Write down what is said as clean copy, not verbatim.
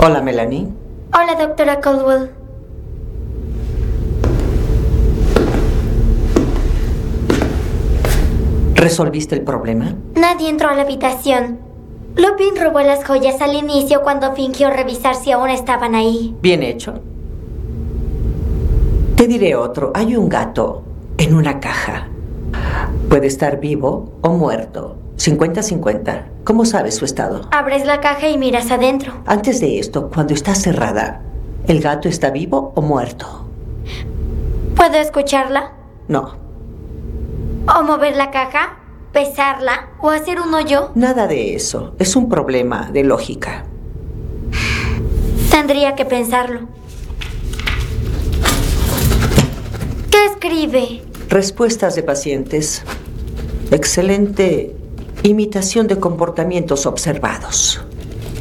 Hola, Melanie. Hola, doctora Caldwell. ¿Resolviste el problema? Nadie entró a la habitación. Lupin robó las joyas al inicio cuando fingió revisar si aún estaban ahí. Bien hecho. Te diré otro. Hay un gato en una caja. Puede estar vivo o muerto. 50-50. ¿Cómo sabes su estado? Abres la caja y miras adentro. Antes de esto, cuando está cerrada, ¿el gato está vivo o muerto? ¿Puedo escucharla? No. ¿O mover la caja? ¿Pesarla? ¿O hacer un hoyo? Nada de eso. Es un problema de lógica. Tendría que pensarlo. ¿Qué escribe? Respuestas de pacientes. Excelente imitación de comportamientos observados.